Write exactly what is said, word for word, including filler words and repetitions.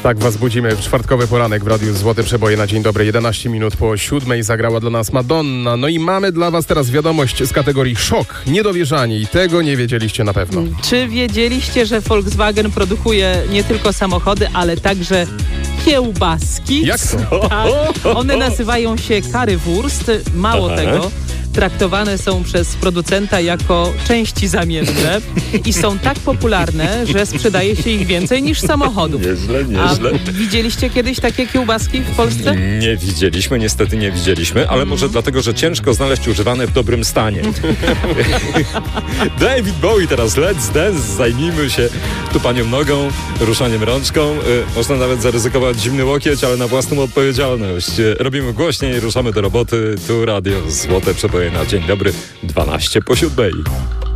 Tak was budzimy w czwartkowy poranek w Radiu Złote Przeboje na dzień dobry. jedenaście minut po siódmej zagrała dla nas Madonna. No i mamy dla was teraz wiadomość z kategorii szok, niedowierzanie i tego nie wiedzieliście na pewno. Czy wiedzieliście, że Volkswagen produkuje nie tylko samochody, ale także kiełbaski? Jak to? Tak, one nazywają się Currywurst. Mało Aha. tego, traktowane są przez producenta jako części zamienne i są tak popularne, że sprzedaje się ich więcej niż samochodów. Nieźle, A nieźle. widzieliście kiedyś takie kiełbaski w Polsce? Nie widzieliśmy, niestety nie widzieliśmy, ale może dlatego, że ciężko znaleźć używane w dobrym stanie. David Bowie teraz, Let's Dance, zajmijmy się tu panią nogą, ruszaniem rączką. Y, można nawet zaryzykować zimny łokieć, ale na własną odpowiedzialność. Y, robimy głośniej, ruszamy do roboty. Tu Radio Złote Przeboje na dzień dobry, dwanaście po siódmej.